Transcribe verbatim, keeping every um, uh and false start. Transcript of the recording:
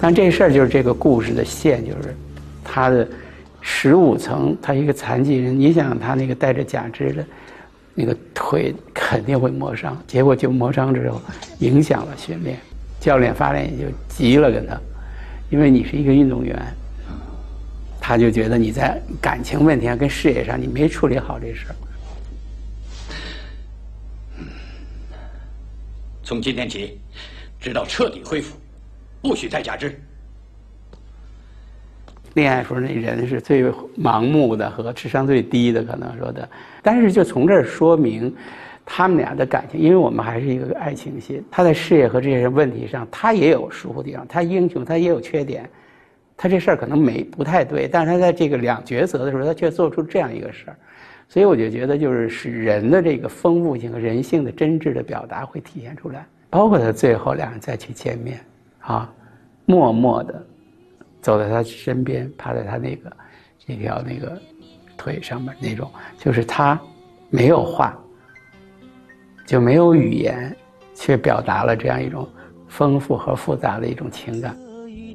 但这事儿就是这个故事的线，就是他的十五层，他一个残疾人，你想他那个带着假肢的那个腿肯定会磨伤，结果就磨伤之后影响了训练，教练发现就急了跟他，因为你是一个运动员，他就觉得你在感情问题上跟事业上你没处理好这事儿。 从今天起，直到彻底恢复，不许再假肢。 恋爱时候那人是最盲目的和智商最低的，可能说的。但是就从这儿说明，他们俩的感情，因为我们还是一个爱情戏，他在事业和这些问题上，他也有疏忽地方，他英雄，他也有缺点，他这事儿可能没不太对，但是他在这个两抉择的时候，他却做出这样一个事儿。所以我就觉得，就是使人的这个丰富性和人性的真挚的表达会体现出来，包括他最后两人再去见面，啊，默默的走在他身边，趴在他那个这条那个腿上面那种，就是他没有话，就没有语言，却表达了这样一种丰富和复杂的一种情感。